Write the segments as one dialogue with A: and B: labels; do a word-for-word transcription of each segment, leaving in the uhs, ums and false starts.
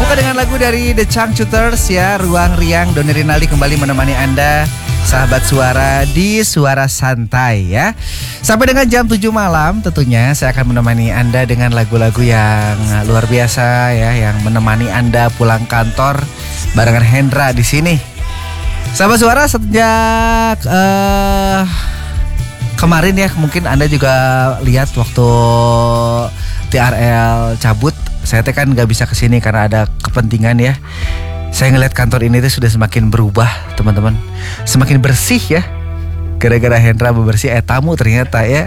A: Buka dengan lagu dari The Changcuters ya, Ruang Riang. Doni Rinaldi kembali menemani Anda, sahabat suara, di Suara Santai ya. Sampai dengan jam tujuh malam tentunya saya akan menemani Anda dengan lagu-lagu yang luar biasa ya, yang menemani Anda pulang kantor barengan Hendra di sini. Sahabat suara, sejak uh, kemarin ya, mungkin Anda juga lihat waktu T R L cabut, saya teh kan nggak bisa kesini karena ada kepentingan ya. Saya ngeliat kantor ini tuh sudah semakin berubah teman-teman, semakin bersih ya. Gara-gara Hendra bebersih, eh tamu ternyata ya.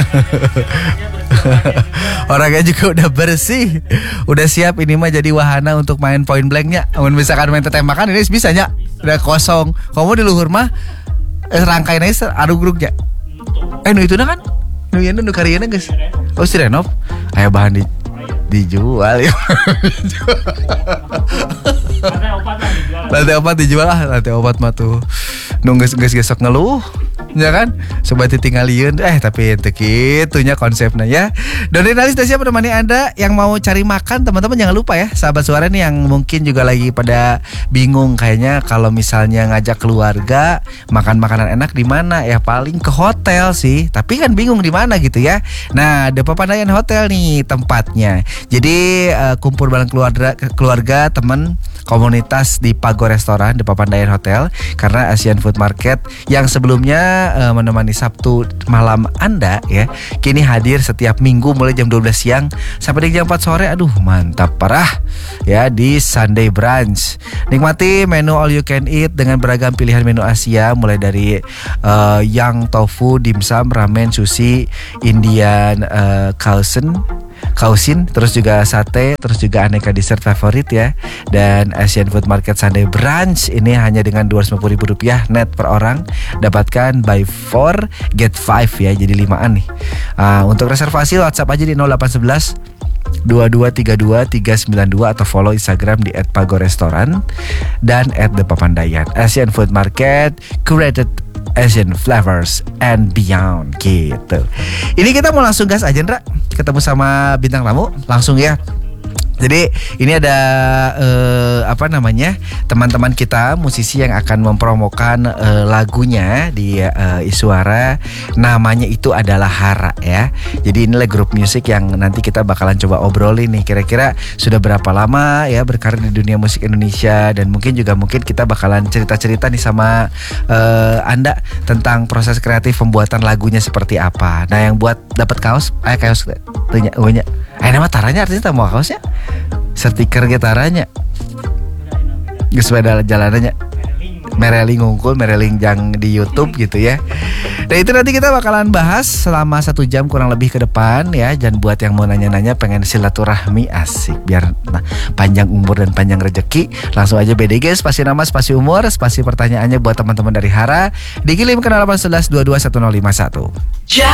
A: Orangnya juga udah bersih, udah siap ini mah jadi wahana untuk main point blanknya. Misalkan main tembakan ini bisanya, udah kosong. Kamu di luhur mah eh, rangkain aja adu grugnya. Eh nu itu nah kan, nu ya nu karyanya guys. Oh si Renov, ayo bahan di dijual ya. Lantai opat dijual ah, lantai opat mah tuh nunggu gesok ngeluh ya kan, coba ditinggalin eh tapi itu gitunya konsepnya ya. Doni Rinaldi sudah siap menemani Anda yang mau cari makan. Teman-teman jangan lupa ya, sahabat suara nih yang mungkin juga lagi pada bingung kayaknya kalau misalnya ngajak keluarga makan makanan enak di mana ya, paling ke hotel sih, tapi kan bingung di mana gitu ya. Nah, The Papandayan Hotel nih tempatnya. Jadi uh, kumpul bareng keluarga, keluarga teman komunitas di Pago Restoran The Papandayan Hotel, karena Asian Food Market yang sebelumnya uh, menemani Sabtu malam Anda ya, kini hadir setiap minggu mulai jam dua belas siang sampai jam empat sore. Aduh mantap parah ya di Sunday Brunch. Nikmati menu all you can eat dengan beragam pilihan menu Asia, mulai dari uh, yang tofu, dimsum, ramen, sushi, Indian uh, kausen kausin, terus juga sate, terus juga aneka dessert favorit ya. Dan Asian Food Market Sunday Brunch ini hanya dengan dua ratus lima puluh ribu rupiah net per orang. Dapatkan buy four get five ya, jadi limaan nih. uh, Untuk reservasi WhatsApp aja di nol delapan satu satu dua dua tiga dua tiga sembilan dua atau follow Instagram di et pago restoran dan et the papandayan. Asian Food Market, curated Asian flavors and beyond gitu. Ini kita mau langsung gas aja Ndra, ketemu sama bintang tamu langsung ya. Jadi ini ada uh, apa namanya, teman-teman kita musisi yang akan mempromokan uh, lagunya di uh, Isuara. Namanya itu adalah Hara ya. Jadi inilah grup musik yang nanti kita bakalan coba obrolin nih, kira-kira sudah berapa lama ya berkarir di dunia musik Indonesia, dan mungkin juga mungkin kita bakalan cerita-cerita nih sama uh, Anda tentang proses kreatif pembuatan lagunya seperti apa. Nah yang buat dapat kaos, eh kaos tanya punya. Eh nama taranya artinya tamu kaosnya. Stiker gitaranya geus beda jalanannya Mereling ngungkul, Mereling jang di YouTube gitu ya. Dan itu nanti kita bakalan bahas selama satu jam kurang lebih ke depan ya. Dan buat yang mau nanya-nanya pengen silaturahmi asik biar nah, panjang umur dan panjang rezeki, langsung aja B D G spasi nama spasi umur spasi pertanyaannya buat teman-teman dari Hara dikirim ke nol delapan satu satu dua dua satu nol lima satu.